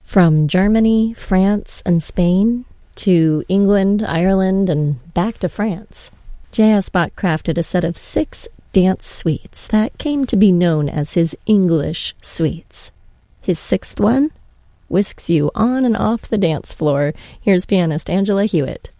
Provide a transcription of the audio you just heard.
From Germany, France, and Spain to England, Ireland, and back to France, J.S. Bach crafted a set of 6 dance suites that came to be known as his English suites. His 6th one whisks you on and off the dance floor. Here's pianist Angela Hewitt.